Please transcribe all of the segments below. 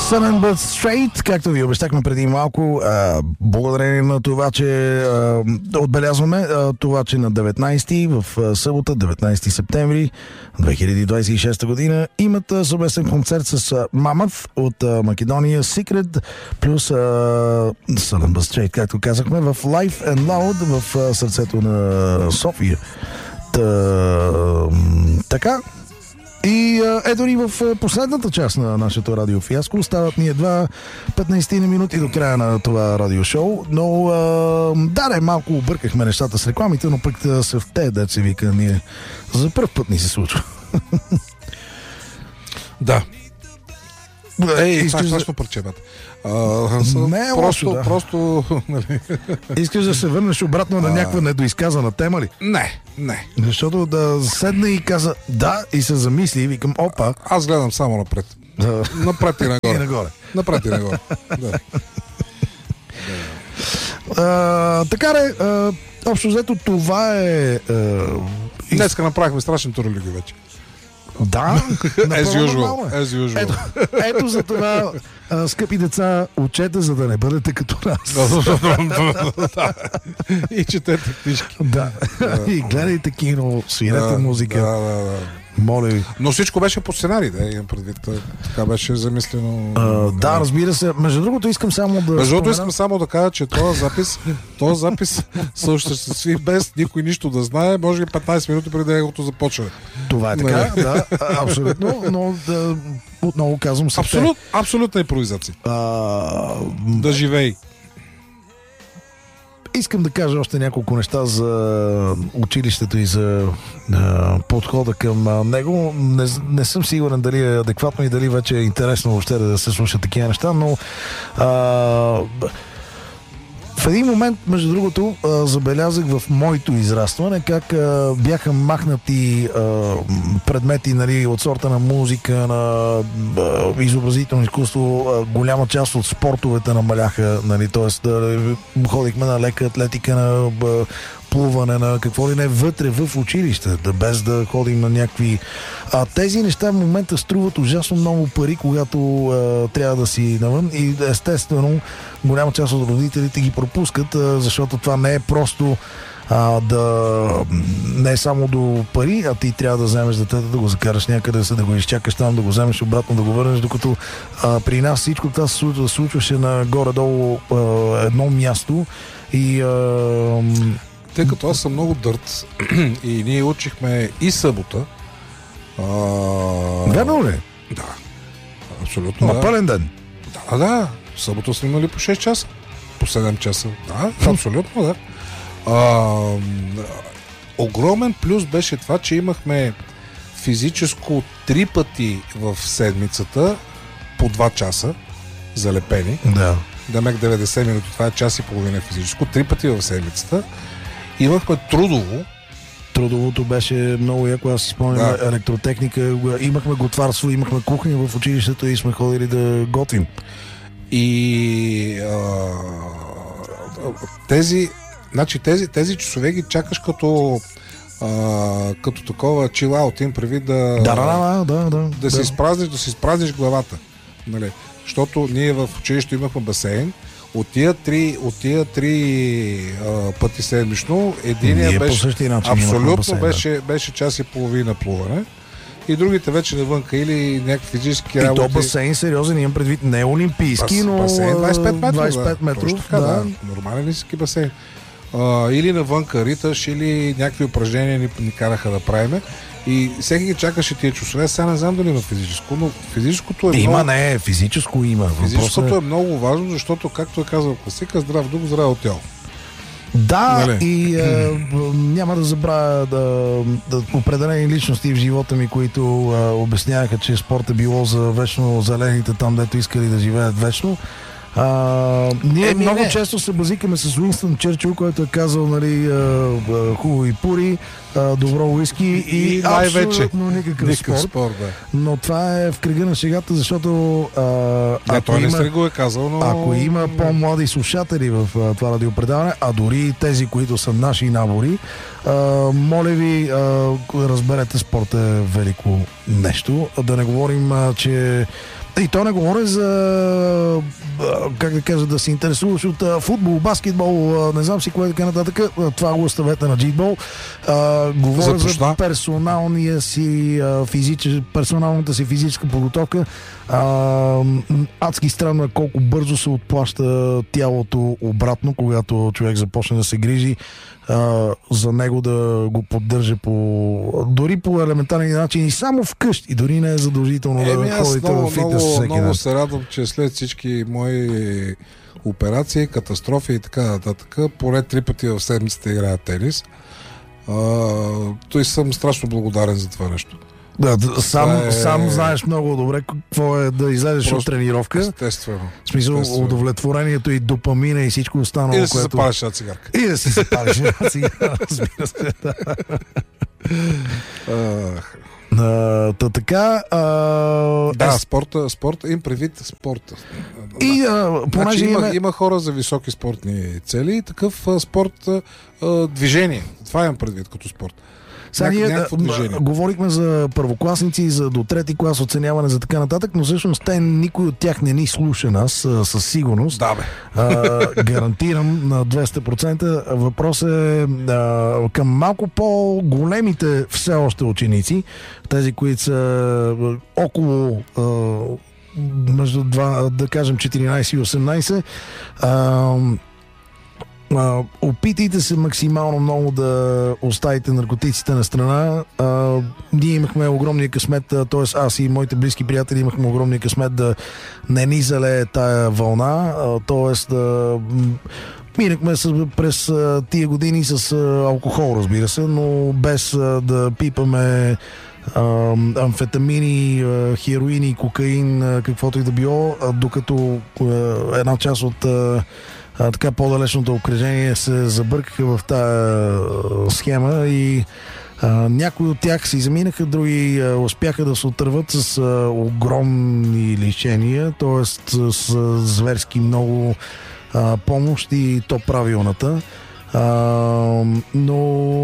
Sun But Straight, както ви обещахме преди малко, благодарение на това, че отбелязваме това, че на 19 в събота, 19 септември 2026 година имат съвместен концерт с Mammoth от Македония, Secret плюс Sun But Straight, както казахме, в Live and Loud в сърцето на София. Така. И ето ни в последната част на нашето радиофиаско. Остават ни едва 15 минути до края на това радиошоу. Но малко объркахме нещата с рекламите, но пък са в те, да се вика, ние за първ път ни се случва. Да. Това ще парчебата. Не е лошо, да. Просто искаш да се върнеш обратно на някаква недоизказана тема ли? Не. Защото да седна и каза да и се замисли и викам опа. Аз гледам само напред. Напред и нагоре. И нагоре. Напред и нагоре. Така де, общо взето това е... Днеска направихме страшен туралюги вече. Да, as usual. Ето за това, скъпи деца, учете, за да не бъдете като нас. И четете книжки. Да. И гледайте кино, свирете музика. Да. Моля ви. Но всичко беше по сценарий, да, имам предвид. Така беше замислено. Да, разбира се. Между другото, искам само да кажа, че този запис се осъществи без никой нищо да знае, може би 15 минути преди неговото започване. Това е така, да, абсолютно, но отново казвам абсолютна импровизация. Да живей. Искам да кажа още няколко неща за училището и за подхода към него. Не съм сигурен дали е адекватно и дали вече е интересно въобще да се слушат такива неща, но в един момент, между другото, забелязах в моето израстване как бяха махнати предмети, нали, от сорта на музика, на изобразително изкуство. Голяма част от спортовете намаляха, нали, т.е. ходихме на лека атлетика, на плуване, на какво ли не, вътре в училище, без да ходим на някакви... тези неща в момента струват ужасно много пари, когато трябва да си навън и естествено голяма част от родителите ги пропускат, защото това не е просто не е само до пари, а ти трябва да вземеш детето, да го закараш някъде, да го изчакаш там, да го вземеш обратно, да го върнеш, докато при нас всичко това се случваше на горе-долу едно място и тъй като аз съм много дърт и ние учихме и събота. Верно ли? Да. Абсолютно. На пълен ден? Да. Събота сме имали по 6 часа. По 7 часа. Да, абсолютно, да. Огромен плюс беше това, че имахме физическо 3 пъти в седмицата по 2 часа залепени. Да. Дамек 90 минути, това е час и половина физическо. 3 пъти в седмицата. Имахме трудово. Трудовото беше много яко, аз си спомням, електротехника, имахме готварство, имахме кухня в училището и сме ходили да готвим. И тези часове ги чакаш като такова чилаут, им прави да си изпразниш главата. Нали? Защото ние в училището имахме басейн. От тия три пъти седмично, единия абсолютно беше час и половина плуване и другите вече навънка или някакви физически работи. И то басейн сериозен, имам предвид не олимпийски, но басейн 25 метров. Да. Нормален ниски басейн. Или навънка риташ, или някакви упражнения ни караха да правиме. И всеки ги чакаше тия часове. Сега не знам дали има физическо, но физическото е физическо има. Физическото е много важно, защото, както е казал класика, здрав дух, здраво тяло. Да, нали? И няма да забравя да определени личности в живота ми, които обясняваха, че спорт е било за вечно зелените там, дето искали да живеят вечно. Ние много често се базикаме с Уинстън Чърчил, който е казал, нали, хубави пури, добро уиски и абсолютно никакъв спорт. Да. Но това е в кръга на шегата, защото той не сте го е казал, но... ако има по-млади слушатели в това радиопредаване, а дори тези, които са наши набори, моля ви, разберете, спорт е велико нещо. Да не говорим, че И то не говоря за, как да кажа, да се интересуваш от футбол, баскетбол, не знам си кое така нататък. Това го оставете на джитбол. Говоря за персоналната си физическа подготовка. Адски странно е колко бързо се отплаща тялото обратно, когато човек започне да се грижи за него, да го поддържа дори по елементарни начини, само вкъщи. И дори не е задължително да ходите в фитнес всеки ден. Много се радвам, че след всички мои операции, катастрофи и така нататък, поне 3 пъти в седмицата играя тенис. Той съм страшно благодарен за това нещо. Да, сам знаеш много добре какво е да излезеш от тренировка. Естествено. В смисъл, удовлетворението и допамина и всичко останало. И да си запалиш една цигарка. И да си запалиш една цигарка, разбира се. Така. Спорта, им предвид спорта. И понеже има хора за високи спортни цели и такъв спорт, движение. Това имам предвид като спорт. Сега ние говорихме за първокласници, за до трети клас оценяване, за така нататък, но всъщност никой от тях не ни слуша нас със сигурност. Да, бе. Гарантирам на 200%. Въпросът е към малко по-големите все още ученици, тези, които са около между да кажем 14 и 18. Опитайте се максимално много да оставите наркотиците на страна. Ние имахме огромния късмет, т.е. аз и моите близки приятели имахме огромния късмет да не ни залее тая вълна, т.е. да минахме през тия години с алкохол, разбира се, но без да пипаме амфетамини, хероини, кокаин, каквото и да било, докато една част от така по-далечното окръжение се забъркаха в тази схема и някои от тях се заминаха, други успяха да се отърват с огромни лишения, т.е. с зверски много помощ и то правилната. Но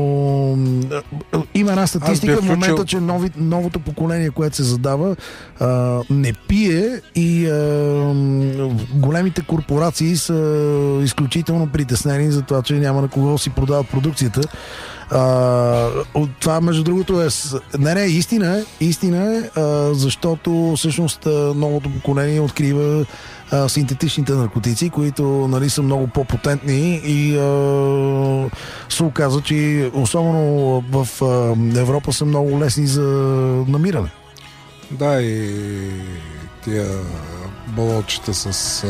има една статистика в момента, че новото поколение, което се задава, не пие и големите корпорации са изключително притеснени за това, че няма на кого си продават продукцията. Това, между другото, истина е, защото всъщност новото поколение открива синтетичните наркотици, които, нали, са много по-потентни и се оказа, че особено в Европа са много лесни за намиране. Да, и тия балончета с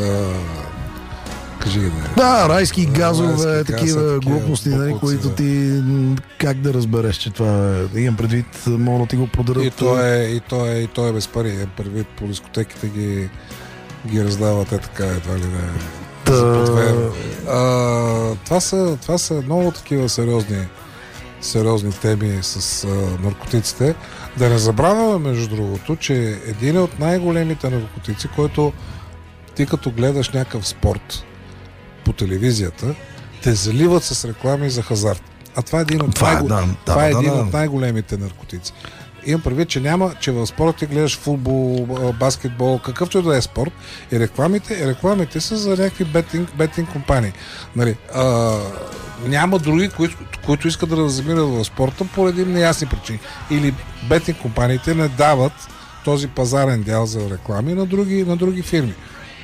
райски газове, такива глупости, нали, които ти как да разбереш, че това е. Имам предвид, мога да ти го продадат. И то е без пари. Имам предвид, по дискотеките ги раздават така, едва ли не. Това са много такива сериозни теми с наркотиците. Да не забравяме, между другото, че един от най-големите наркотици, който ти като гледаш някакъв спорт по телевизията, те заливат с реклами за хазарт. А това е един от най-големите наркотици. Имам предвид, че в спорт ти гледаш футбол, баскетбол, какъвто и да е спорт, и рекламите са за някакви бетинг компании. Нали, няма други, които искат да замират в спорта поради неясни причини. Или бетинг компаниите не дават този пазарен дял за реклами на други фирми.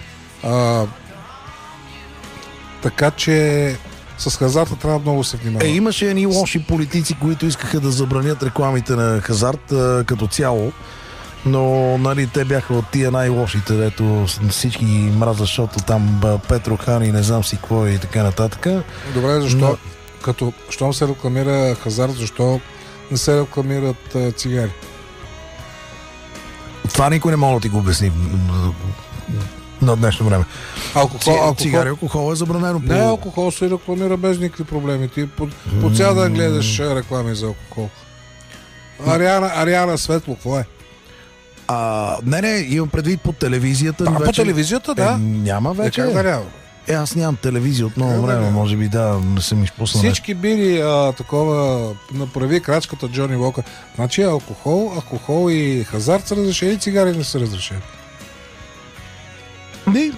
Така че с хазарта трябва много се внимава. Имаше едни лоши политици, които искаха да забранят рекламите на хазарт като цяло, но, нали, те бяха от тия най-лошите, дето всички мразят, защото там Петро Хан и не знам си какво и така нататък. Добре, защо? Щом се рекламира хазарт, защо не се рекламират цигари? Това никой не може да ти го обясни на днешно време. Цигари, алкохол е забранено. Не, алкохол се рекламира без никакви проблеми. Ти по цял ден гледаш реклами за алкохол. Ариана Светло, какво е? Не, имам предвид по телевизията. По телевизията, да. Няма вече. Аз нямам телевизия от много време, може би не съм изпуснал. Всички били такова, направи крачката Джони Локър. Значи алкохол и хазарт са разрешени, цигари не са разрешени.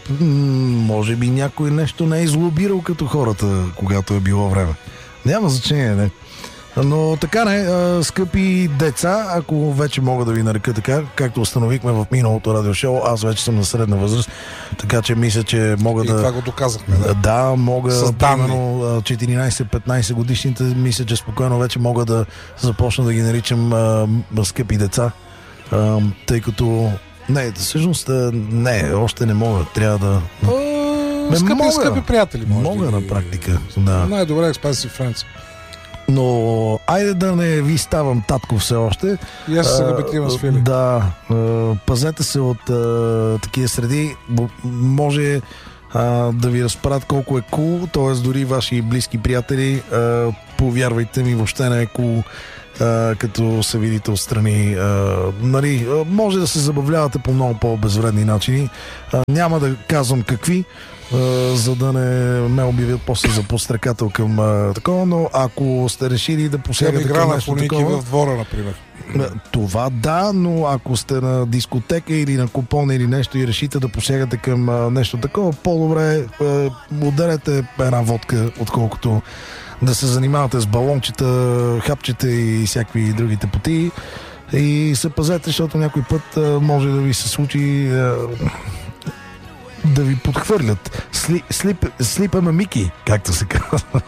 Може би някой нещо не е излобирал като хората, когато е било време. Няма значение, не. Но така не, скъпи деца, ако вече мога да ви нарека така, както установихме в миналото радиошоу, аз вече съм на средна възраст, така че мисля, че мога да... И това го доказахме, да. Да, мога, примерно 14-15 годишните, мисля, че спокойно вече мога да започна да ги наричам скъпи деца, тъй като... Не, всъщност, не, още не мога, трябва да... Скъпи приятели, мога на практика, да. Най-добре Expensive Friends. Но айде да не ви ставам татко все още. И аз се набитивам с Фили. Да, пазете се от такива среди. Може да ви разправят колко е кул, т.е. дори ваши близки приятели, повярвайте ми, въобще не е кул, като се видите отстрани. Нали, може да се забавлявате по много по-безвредни начини. Няма да казвам какви, за да не ме обявят после за подстрекател към такова, но ако сте решили да посягате към нещо такова... в двора, например. Това да, но ако сте на дискотека или на купон или нещо и решите да посягате към нещо такова, по-добре ударете една водка, отколкото да се занимавате с балончета, хапчета и всякакви другите потии. И се пазете, защото някой път може да ви се случи да ви подхвърлят. Слипаме Мики, както се казва.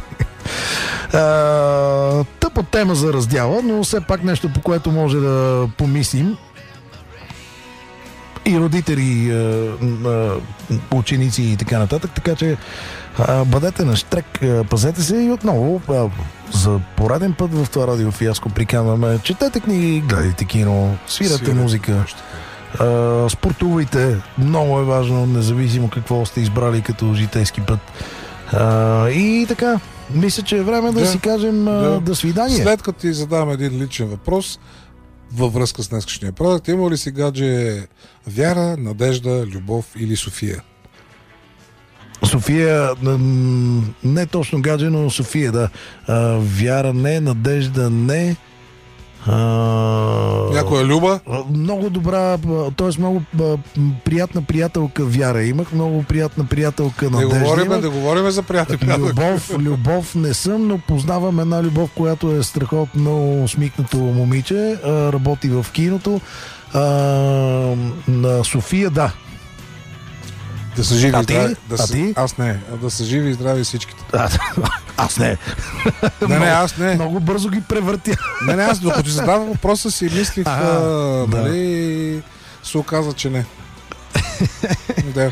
Тъпа тема за раздяла, но все пак нещо, по което може да помислим. И родители, ученици и така нататък. Така че бъдете на щрек, пазете се и отново за пореден път в това радиофиаско приканваме. Четете книги, гледайте кино, свирате музика. Спортувайте, много е важно, независимо какво сте избрали като житейски път. И така, мисля, че е време да си кажем до свидание. След като ти задавам един личен въпрос във връзка с днескашния продукт, има ли си гадже вяра, надежда, любов или София? София, не точно гадже, но София, да. Вяра не, надежда не. Някоя Люба? Много добра, т.е. много приятна приятелка Вяра имах, много приятна приятелка Надежда. Да говорим за приятни приятелки. Любов не съм, но познавам една любов, която е страхотно усмихнато момиче, работи в киното. На София, да. Да са живи и здрави. Ти? Аз не. Да са живи и здрави всичките. Аз не. Не, аз не. Много бързо ги превъртя. Не, аз докато ти задавам въпроса си мислих, нали, се оказа, че не. Да.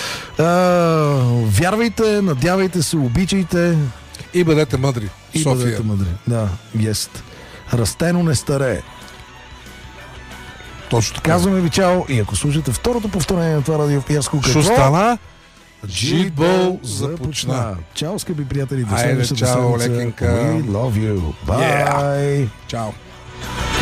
Вярвайте, надявайте се, обичайте. И бъдете мъдри. София. Бъдете мъдри. Да, растено не старее. Точно така. Казваме ви чао и ако слушате второто повторение на това радиофиаско, какво? Стана? Джитбол започна. Чао, скъпи приятели. До следващата седмица. Чао, лекенка. We love you. Bye. Чао.